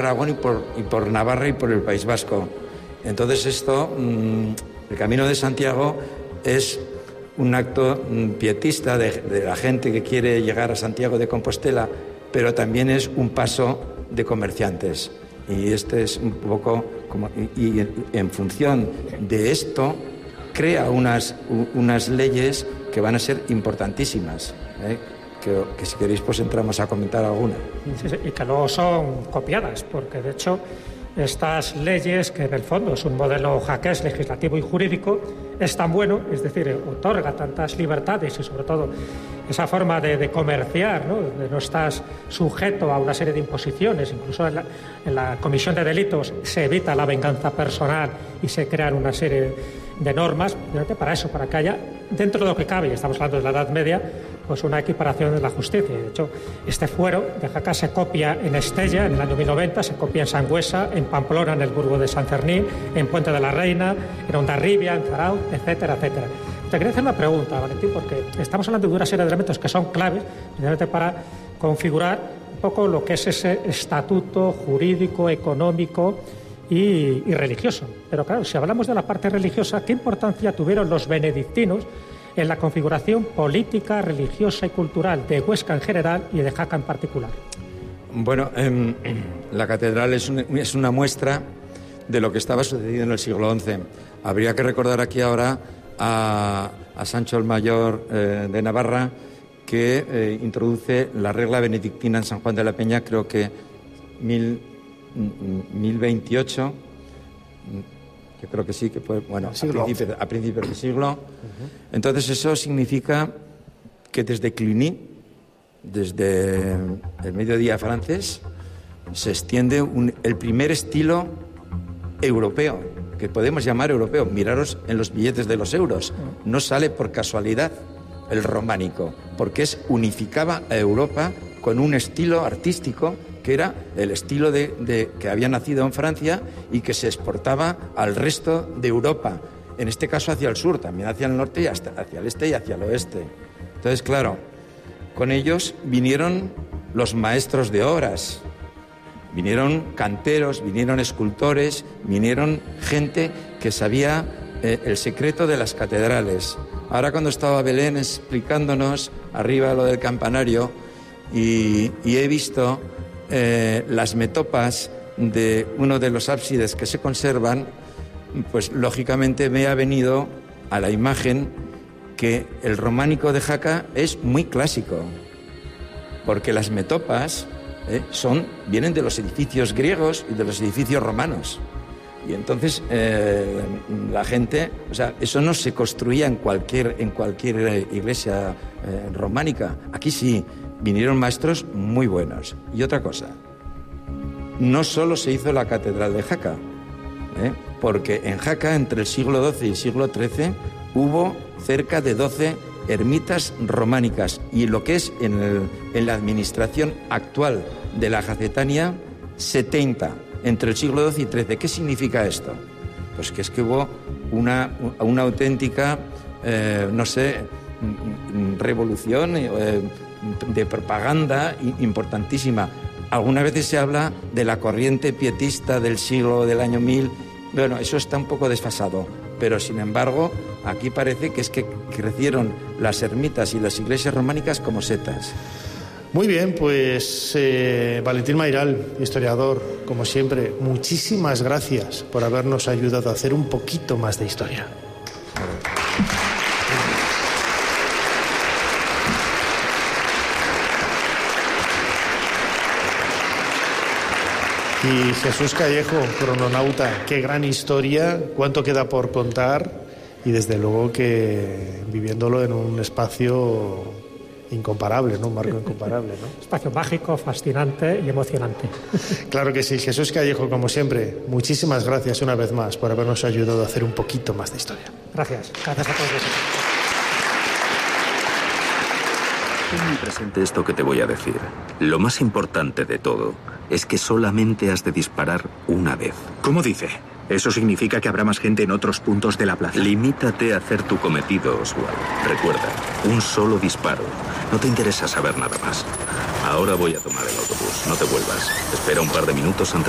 Aragón y por Navarra y por el País Vasco. Entonces esto, el Camino de Santiago es un acto pietista de la gente que quiere llegar a Santiago de Compostela, pero también es un paso de comerciantes. Y este es un poco como... Y en función de esto, crea unas leyes que van a ser importantísimas, que si queréis pues entramos a comentar alguna. Sí, y que luego son copiadas, porque de hecho estas leyes, que en el fondo es un modelo jaqués legislativo y jurídico, es tan bueno, es decir, otorga tantas libertades y sobre todo esa forma de comerciar, ¿no? De no estar sujeto a una serie de imposiciones, incluso en la comisión de delitos se evita la venganza personal y se crean una serie de normas para eso, para que haya, dentro de lo que cabe, y estamos hablando de la Edad Media, pues una equiparación de la justicia. De hecho, este fuero de Jaca se copia en Estella en el año 1090, se copia en Sangüesa, en Pamplona, en el Burgo de San Fermín, en Puente de la Reina, en Hondarribia, en Zarauz, etcétera, etcétera. Te quería hacer una pregunta, Valentín, porque estamos hablando de una serie de elementos que son claves para configurar un poco lo que es ese estatuto jurídico, económico y religioso. Pero claro, si hablamos de la parte religiosa, ¿qué importancia tuvieron los benedictinos en la configuración política, religiosa y cultural de Huesca en general y de Jaca en particular? Bueno, la catedral es una muestra de lo que estaba sucediendo en el siglo XI. Habría que recordar aquí ahora a Sancho el Mayor de Navarra, que introduce la regla benedictina en San Juan de la Peña, creo que 1028, yo creo que sí, que fue, bueno, a principios del siglo. Entonces eso significa que desde Cluny, desde el mediodía francés, se extiende el primer estilo europeo, que podemos llamar europeo. Miraros en los billetes de los euros, no sale por casualidad el románico, porque unificaba a Europa con un estilo artístico que era el estilo que había nacido en Francia y que se exportaba al resto de Europa, en este caso hacia el sur, también hacia el norte y hasta hacia el este y hacia el oeste. Entonces, claro, con ellos vinieron los maestros de obras, vinieron canteros, vinieron escultores, vinieron gente que sabía el secreto de las catedrales. Ahora cuando estaba Belén explicándonos arriba lo del campanario y he visto las metopas de uno de los ábsides que se conservan, pues lógicamente me ha venido a la imagen que el románico de Jaca es muy clásico, porque las metopas vienen de los edificios griegos y de los edificios romanos. Y entonces la gente, o sea, eso no se construía en cualquier iglesia románica. Aquí sí, vinieron maestros muy buenos. Y otra cosa, no solo se hizo la catedral de Jaca, porque en Jaca, entre el siglo XII y el siglo XIII, hubo cerca de 12 ermitas románicas. Y lo que es en la administración actual de la Jacetania, 70, entre el siglo XII y XIII. ¿Qué significa esto? Pues que es que hubo una auténtica, revolución de propaganda importantísima. Algunas veces se habla de la corriente pietista del año 1000. Bueno, eso está un poco desfasado, pero sin embargo aquí parece que es que crecieron las ermitas y las iglesias románicas como setas. Muy bien, pues Valentín Mayral, historiador, como siempre, muchísimas gracias por habernos ayudado a hacer un poquito más de historia. Y Jesús Callejo, crononauta, qué gran historia, cuánto queda por contar y desde luego que viviéndolo en un espacio incomparable, ¿no? Un marco incomparable, ¿no? Espacio mágico, fascinante y emocionante. Claro que sí. Jesús Callejo, como siempre, muchísimas gracias una vez más por habernos ayudado a hacer un poquito más de historia. Gracias. Gracias a todos vosotros. Ten muy presente esto que te voy a decir. Lo más importante de todo es que solamente has de disparar una vez. ¿Cómo dice? ¿Eso significa que habrá más gente en otros puntos de la plaza? Limítate a hacer tu cometido, Oswald. Recuerda, un solo disparo. No te interesa saber nada más. Ahora voy a tomar el autobús. No te vuelvas. Espera un par de minutos antes